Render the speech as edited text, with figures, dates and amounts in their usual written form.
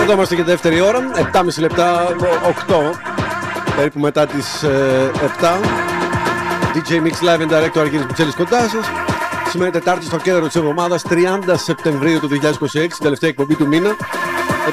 Εδώ είμαστε για δεύτερη ώρα, 7,5 λεπτά, 8 περίπου μετά τις 7. DJ Mix Live and Direct, ο Αργύρης Μπουτσέλης κοντά σας. Σήμερα Τετάρτη στο κέντρο της εβδομάδας, 30 Σεπτεμβρίου του 2026, τελευταία εκπομπή του μήνα.